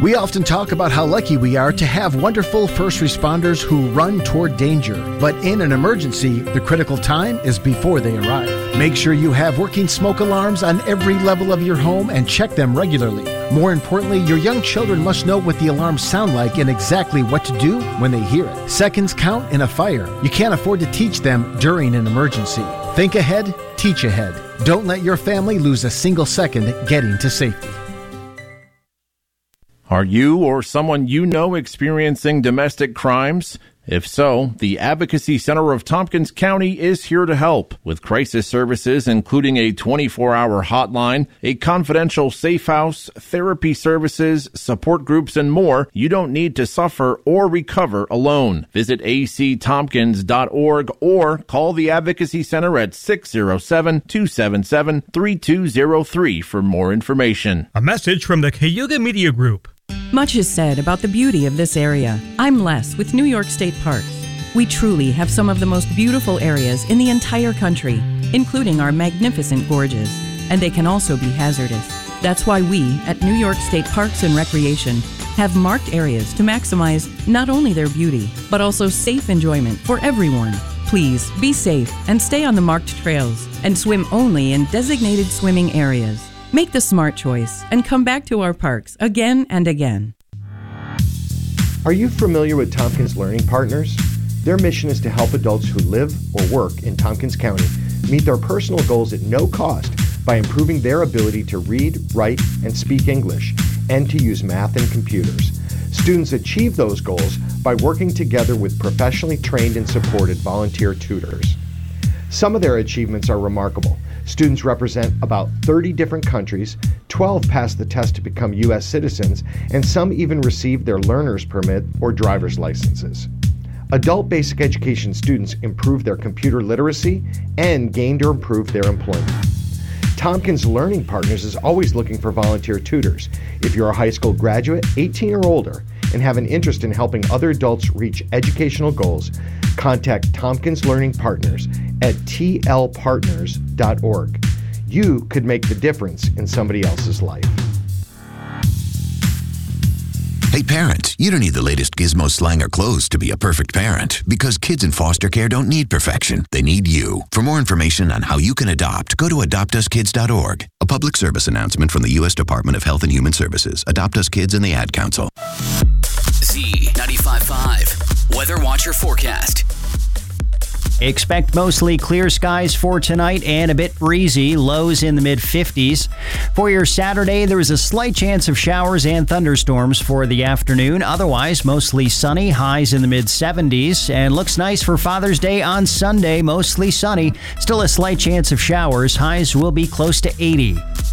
We often talk about how lucky we are to have wonderful first responders who run toward danger. But in an emergency, the critical time is before they arrive. Make sure you have working smoke alarms on every level of your home and check them regularly. More importantly, your young children must know what the alarms sound like and exactly what to do when they hear it. Seconds count in a fire. You can't afford to teach them during an emergency. Think ahead, teach ahead. Don't let your family lose a single second getting to safety. Are you or someone you know experiencing domestic crimes? If so, the Advocacy Center of Tompkins County is here to help with crisis services, including a 24-hour hotline, a confidential safe house, therapy services, support groups, and more. You don't need to suffer or recover alone. Visit actompkins.org or call the Advocacy Center at 607-277-3203 for more information. A message from the Cayuga Media Group. Much is said about the beauty of this area. I'm Les with New York State Parks. We truly have some of the most beautiful areas in the entire country, including our magnificent gorges, and they can also be hazardous. That's why we at New York State Parks and Recreation have marked areas to maximize not only their beauty, but also safe enjoyment for everyone. Please be safe and stay on the marked trails and swim only in designated swimming areas. Make the smart choice and come back to our parks again and again. Are you familiar with Tompkins Learning Partners? Their mission is to help adults who live or work in Tompkins County meet their personal goals at no cost by improving their ability to read, write, and speak English, and to use math and computers. Students achieve those goals by working together with professionally trained and supported volunteer tutors. Some of their achievements are remarkable. Students represent about 30 different countries, 12 pass the test to become U.S. citizens, and some even receive their learner's permit or driver's licenses. Adult basic education students improve their computer literacy and gained or improved their employment. Tompkins Learning Partners is always looking for volunteer tutors. If you're a high school graduate, 18 or older, and have an interest in helping other adults reach educational goals, contact Tompkins Learning Partners at tlpartners.org. You could make the difference in somebody else's life. Hey parents, you don't need the latest gizmo, slang, or clothes to be a perfect parent, because kids in foster care don't need perfection. They need you. For more information on how you can adopt, go to adoptuskids.org. A public service announcement from the U.S. Department of Health and Human Services, Adopt Us Kids, and the Ad Council. Z95.5 Weather Watcher Forecast. Expect mostly clear skies for tonight and a bit breezy, lows in the mid-50s. For your Saturday, there is a slight chance of showers and thunderstorms for the afternoon. Otherwise, mostly sunny, highs in the mid-70s. And looks nice for Father's Day on Sunday, mostly sunny. Still a slight chance of showers, highs will be close to 80.